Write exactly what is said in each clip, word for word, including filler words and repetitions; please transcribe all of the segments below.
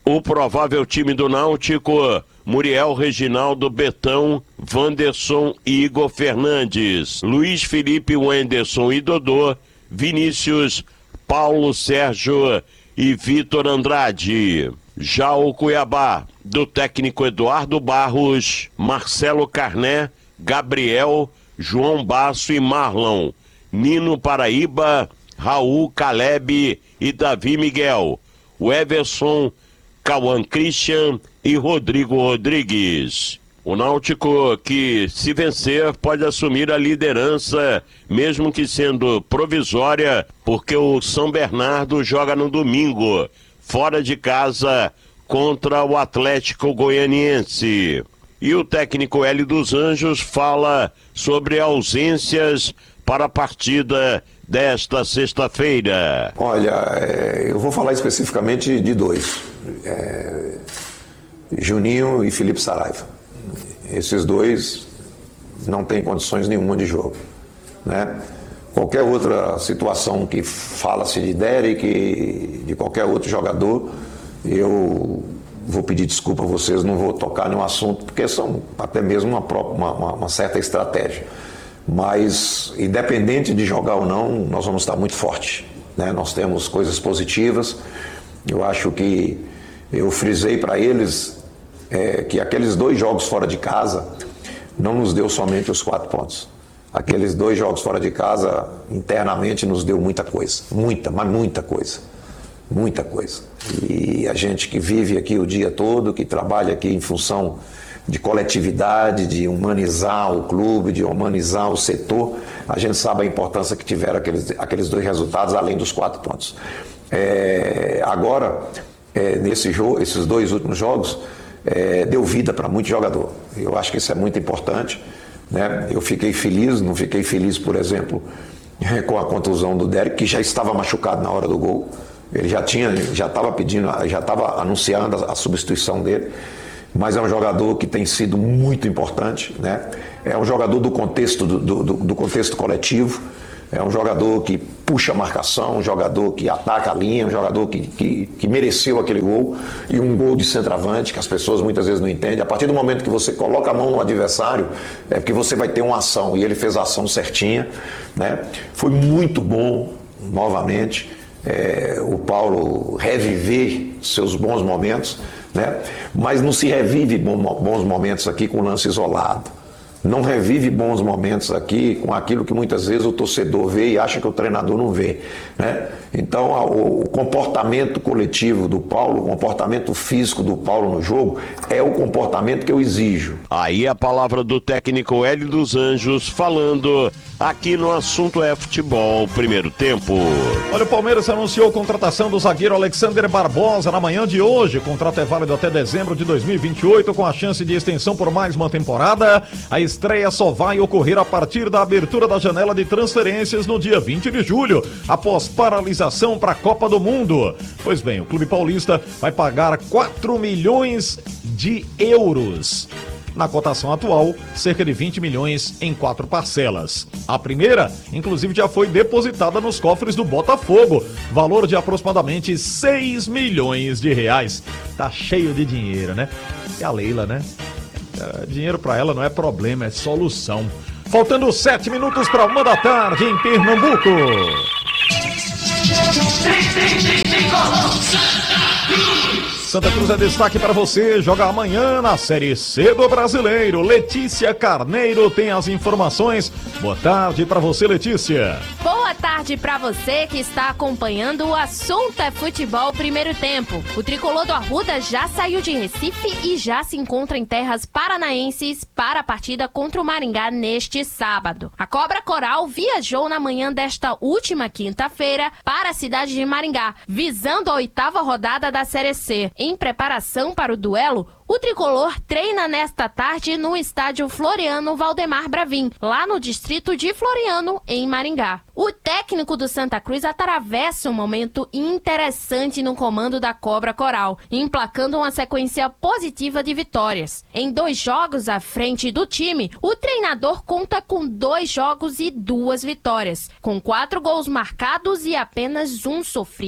o provável time do Náutico: Muriel, Reginaldo, Betão, Wanderson e Igor Fernandes, Luiz Felipe, Wenderson e Dodô, Vinícius, Paulo, Sérgio e Vitor Andrade. Já o Cuiabá, do técnico Eduardo Barros, Marcelo Carné, Gabriel, João Basso e Marlon, Nino Paraíba, Raul, Caleb e Davi Miguel, o Everson, Cauã Christian e Rodrigo Rodrigues. O Náutico, que se vencer, pode assumir a liderança, mesmo que sendo provisória, porque o São Bernardo joga no domingo, fora de casa, contra o Atlético Goianiense. E o técnico Hélio dos Anjos fala sobre ausências para a partida desta sexta-feira. Olha, é, eu vou falar especificamente de dois. É, Juninho e Felipe Saraiva. Esses dois não têm condições nenhuma de jogo, né? Qualquer outra situação que fala-se de Derek, de qualquer outro jogador, eu vou pedir desculpa a vocês, não vou tocar nenhum assunto, porque são até mesmo uma, uma, uma, uma certa estratégia. Mas, independente de jogar ou não, nós vamos estar muito forte, né? Nós temos coisas positivas. Eu acho que eu frisei para eles é, que aqueles dois jogos fora de casa não nos deu somente os quatro pontos. Aqueles dois jogos fora de casa, internamente, nos deu muita coisa. Muita, mas muita coisa. Muita coisa. E a gente que vive aqui o dia todo, que trabalha aqui em função de coletividade, de humanizar o clube, de humanizar o setor, a gente sabe a importância que tiveram aqueles, aqueles dois resultados, além dos quatro pontos. É, agora, é, nesse jogo, esses dois últimos jogos, é, deu vida para muito jogador. Eu acho que isso é muito importante, né? Eu fiquei feliz, não fiquei feliz, por exemplo, com a contusão do Derek, que já estava machucado na hora do gol. Ele já tinha, já estava pedindo, já estava anunciando a, a substituição dele. Mas é um jogador que tem sido muito importante, né? É um jogador do contexto, do, do, do contexto coletivo, é um jogador que puxa a marcação, um jogador que ataca a linha, um jogador que, que, que mereceu aquele gol, e um gol de centroavante que as pessoas muitas vezes não entendem. A partir do momento que você coloca a mão no adversário, é porque você vai ter uma ação, e ele fez a ação certinha, né? Foi muito bom, novamente, é, o Paulo reviver seus bons momentos, né? Mas não se revive bons momentos aqui com lance isolado. Não revive bons momentos aqui com aquilo que muitas vezes o torcedor vê e acha que o treinador não vê, né? Então, o comportamento coletivo do Paulo, o comportamento físico do Paulo no jogo é o comportamento que eu exijo. Aí a palavra do técnico Hélio dos Anjos falando aqui no Assunto é Futebol, primeiro tempo. Olha, o Palmeiras anunciou a contratação do zagueiro Alexander Barbosa na manhã de hoje. O contrato é válido até dezembro de dois mil e vinte e oito, com a chance de extensão por mais uma temporada. A estreia só vai ocorrer a partir da abertura da janela de transferências no dia vinte de julho, após paralisação para a Copa do Mundo. Pois bem, o Clube Paulista vai pagar quatro milhões de euros. Na cotação atual, cerca de vinte milhões em quatro parcelas. A primeira, inclusive, já foi depositada nos cofres do Botafogo, valor de aproximadamente seis milhões de reais. Tá cheio de dinheiro, né? E a Leila, né? Dinheiro para ela não é problema, é solução. Faltando sete minutos para uma da tarde em Pernambuco. Santa Cruz é destaque para você, joga amanhã na Série C do Brasileiro. Letícia Carneiro tem as informações. Boa tarde para você, Letícia. Boa tarde para você que está acompanhando o Assunto é Futebol Primeiro Tempo. O tricolor do Arruda já saiu de Recife e já se encontra em terras paranaenses para a partida contra o Maringá neste sábado. A Cobra Coral viajou na manhã desta última quinta-feira para a cidade de Maringá, visando a oitava rodada da Série C. Em preparação para o duelo, o tricolor treina nesta tarde no estádio Floriano Valdemar Bravin, lá no distrito de Floriano, em Maringá. O técnico do Santa Cruz atravessa um momento interessante no comando da Cobra Coral, emplacando uma sequência positiva de vitórias. Em dois jogos à frente do time, o treinador conta com dois jogos e duas vitórias, com quatro gols marcados e apenas um sofrido.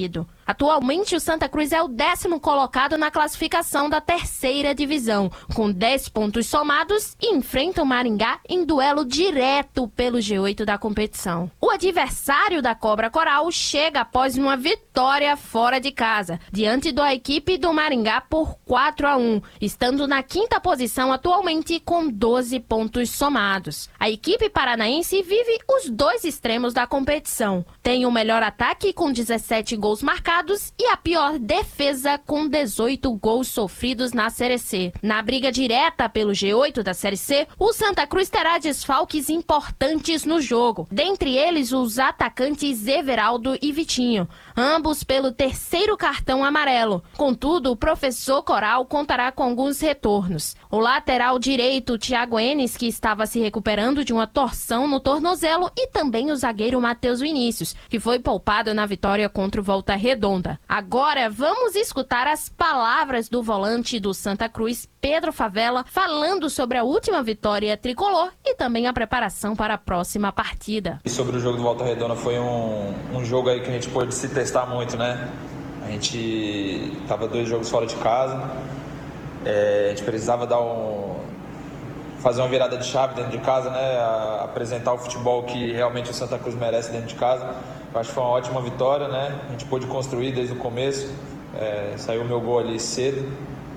Atualmente, o Santa Cruz é o décimo colocado na classificação da terceira divisão, com dez pontos somados e enfrenta o Maringá em duelo direto pelo G oito da competição. O adversário da Cobra Coral chega após uma vitória fora de casa, diante da equipe do Maringá por quatro a um, estando na quinta posição atualmente com doze pontos somados. A equipe paranaense vive os dois extremos da competição. Tem o melhor ataque com dezessete gols marcados e a pior defesa com dezoito gols sofridos na Série C. Na briga direta pelo G oito da Série C, o Santa Cruz terá desfalques importantes no jogo, dentre eles os atacantes Everaldo e Vitinho, ambos pelo terceiro cartão amarelo. Contudo, o professor Coral contará com alguns retornos. O lateral direito Thiago Enes, que estava se recuperando de uma torção no tornozelo, e também o zagueiro Matheus Vinícius, que foi poupado na vitória contra o Volta Redonda. Agora vamos escutar as palavras do volante do Santa Cruz, Pedro Favela, falando sobre a última vitória tricolor e também a preparação para a próxima partida. E sobre o jogo do Volta Redonda, foi um, um jogo aí que a gente pôde se testar muito, né? A gente tava dois jogos fora de casa, é, a gente precisava dar um, fazer uma virada de chave dentro de casa, né? A, apresentar o futebol que realmente o Santa Cruz merece dentro de casa. Eu acho que foi uma ótima vitória, né? A gente pôde construir desde o começo, é, saiu o meu gol ali cedo.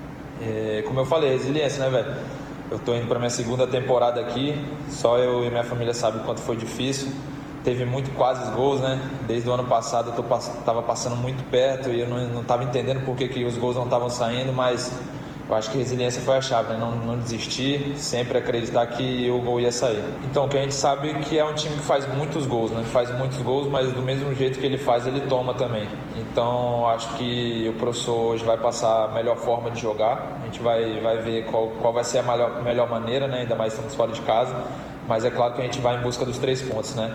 É, como eu falei, resiliência, né, velho? Eu tô indo pra minha segunda temporada aqui, só eu e minha família sabem o quanto foi difícil. Teve muito quase os gols, né? Desde o ano passado eu tô, tava passando muito perto e eu não, não tava entendendo por que, que os gols não estavam saindo, mas eu acho que resiliência foi a chave, né? Não, não desistir, sempre acreditar que o gol ia sair. Então, o que a gente sabe é que é um time que faz muitos gols, né? Faz muitos gols, mas do mesmo jeito que ele faz, ele toma também. Então, acho que o professor hoje vai passar a melhor forma de jogar. A gente vai, vai ver qual, qual vai ser a melhor, melhor maneira, né? Ainda mais estamos fora de casa. Mas é claro que a gente vai em busca dos três pontos, né?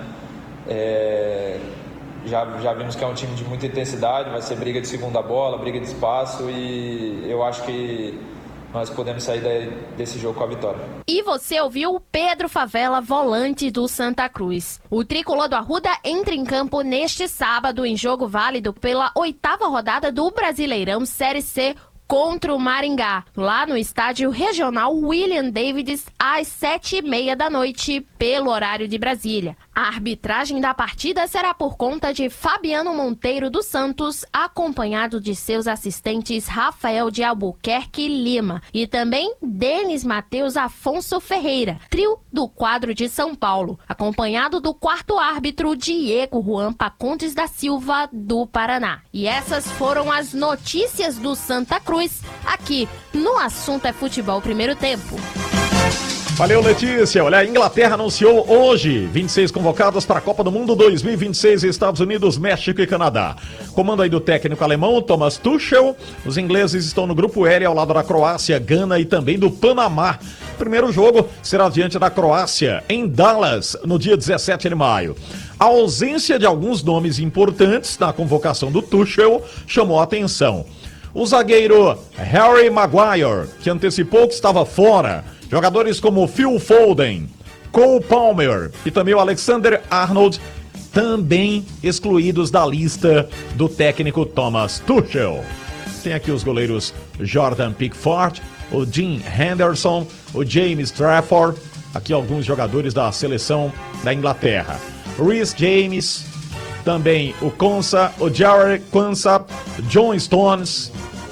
É... Já, já vimos que é um time de muita intensidade, vai ser briga de segunda bola, briga de espaço, e eu acho que nós podemos sair daí, desse jogo com a vitória. E você ouviu o Pedro Favela, volante do Santa Cruz. O tricolor do Arruda entra em campo neste sábado em jogo válido pela oitava rodada do Brasileirão Série C contra o Maringá, lá no estádio regional William Davids, às sete e meia da noite, pelo horário de Brasília. A arbitragem da partida será por conta de Fabiano Monteiro dos Santos, acompanhado de seus assistentes Rafael de Albuquerque Lima e também Denis Matheus Afonso Ferreira, trio do quadro de São Paulo, acompanhado do quarto árbitro Diego Juan Pacondes da Silva, do Paraná. E essas foram as notícias do Santa Cruz, aqui no Assunto é Futebol Primeiro Tempo. Valeu, Letícia. Olha, a Inglaterra anunciou hoje vinte e seis convocados para a Copa do Mundo dois mil e vinte e seis, Estados Unidos, México e Canadá. Comando aí do técnico alemão Thomas Tuchel. Os ingleses estão no grupo L ao lado da Croácia, Gana e também do Panamá. O primeiro jogo será diante da Croácia, em Dallas, no dia dezessete de maio. A ausência de alguns nomes importantes na convocação do Tuchel chamou a atenção. O zagueiro Harry Maguire, que antecipou que estava fora. Jogadores como Phil Foden, Cole Palmer e também o Alexander Arnold, também excluídos da lista do técnico Thomas Tuchel. Tem aqui os goleiros Jordan Pickford, o Dean Henderson, o James Trafford, aqui alguns jogadores da seleção da Inglaterra. Reece James, também o Konsa, o Jared Quansah, John Stones.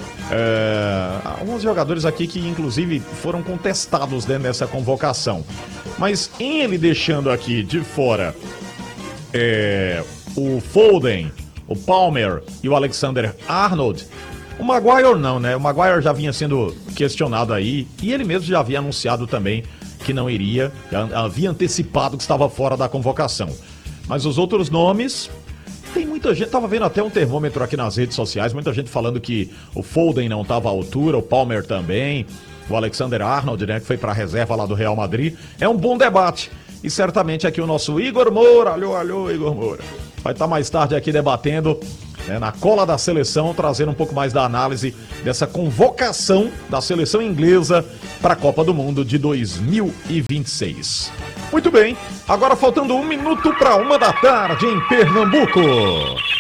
É, alguns jogadores aqui que inclusive foram contestados dentro dessa convocação, mas ele deixando aqui de fora é, o Foden, o Palmer e o Alexander Arnold. O Maguire não, né? O Maguire já vinha sendo questionado aí e ele mesmo já havia anunciado também que não iria, já havia antecipado que estava fora da convocação. Mas os outros nomes... Tem muita gente, tava vendo até um termômetro aqui nas redes sociais, muita gente falando que o Foden não estava à altura, o Palmer também, o Alexander Arnold, né, que foi para a reserva lá do Real Madrid. É um bom debate. E certamente aqui o nosso Igor Moura, alô, alô, Igor Moura, vai estar mais tarde aqui debatendo, né, na cola da seleção, trazendo um pouco mais da análise dessa convocação da seleção inglesa para a Copa do Mundo de dois mil e vinte e seis. Muito bem, agora faltando um minuto para uma da tarde em Pernambuco.